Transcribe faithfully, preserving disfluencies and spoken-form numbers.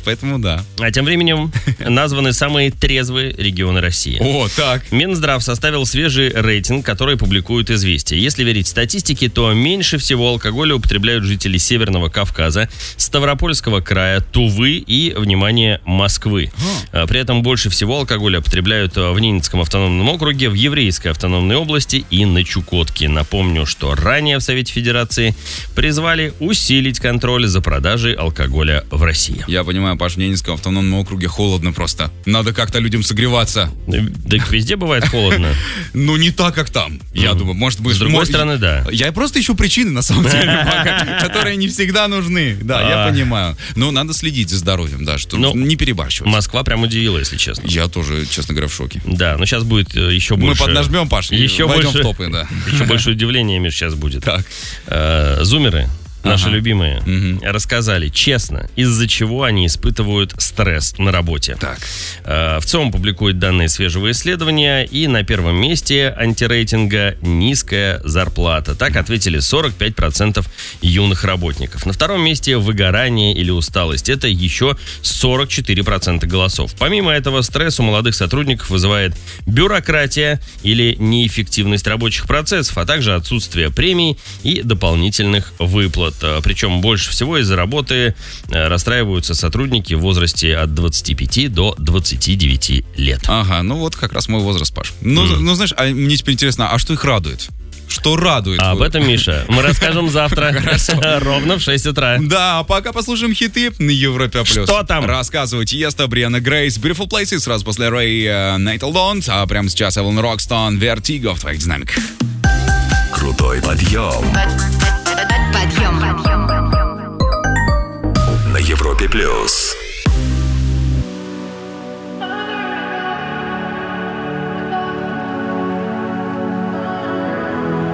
поэтому да. А тем временем названы самые трезвые регионы России. О, так. Минздрав составил свежий рейтинг, который публикует «Известия». Если верить статистике, то меньше всего алкоголя употребляют жители Северного Кавказа, Ставропольского края, Тувы и, внимание, Москвы. А. При этом больше всего алкоголя употребляют в Ненецком автономном округе, в Еврейской автономной области и на Чукотке. Напомню, что ранее в Совете Федерации призвали усилить контроль за продажей алкоголя в России. Я понимаю, Паш, в Ненецком автономном округе холодно просто. Надо как-то людям согреваться. Да везде бывает холодно. Ну, не так, как там. Я думаю, может быть... С другой стороны, да. Я просто ищу причины, на самом деле, которые не всегда нужны. Да, я понимаю. Но надо следить за здоровьем, да, чтобы не перебарщивать. Москва прям удивила, если честно. Я тоже, честно говоря, в шоке. Да, но сейчас будет еще больше... Мы поднажмем, Паш, и войдем в топы, да. Еще больше удивления, Миш, сейчас будет. Так. Зумеры, наши Ага. любимые, Мгм. рассказали честно, из-за чего они испытывают стресс на работе. Так. Э, В ЦИОМ публикует данные свежего исследования, и на первом месте антирейтинга низкая зарплата. Так ответили сорок пять процентов юных работников. На втором месте выгорание или усталость. Это еще сорок четыре процента голосов. Помимо этого, стресс у молодых сотрудников вызывает бюрократия или неэффективность рабочих процессов, а также отсутствие премий и дополнительных выплат. Причем больше всего из-за работы расстраиваются сотрудники в возрасте от двадцати пяти до двадцати девяти лет. Ага, ну вот как раз мой возраст, Паш. Ну, mm. ну знаешь, а мне теперь интересно, а что их радует? Что радует? А об этом, Миша, мы расскажем завтра ровно в шесть утра. Да, а пока послушаем хиты на Европе+. Что там? Рассказываю. Тиеста, Брианна Грейс, Beautiful Places, сразу после Рэй, Нейтл Донт, а прямо сейчас Эвелин Рокстон, Vertigo в твоих динамиках. Крутой подъем. Подъем. На Европе+.